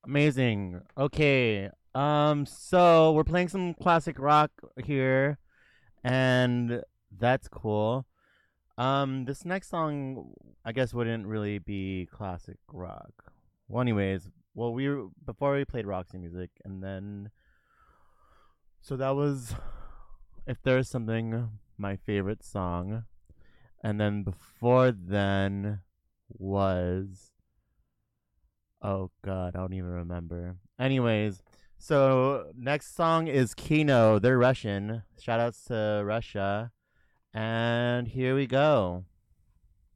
Amazing. Okay. So we're playing some classic rock here, and that's cool. This next song, I guess, wouldn't really be classic rock. Well, anyways, well, before we played Roxy music, and then so that was If There's Something, my favorite song, and then before then was oh god, I don't even remember. Anyways, so next song is Kino. They're Russian. Shout outs to Russia. And here we go.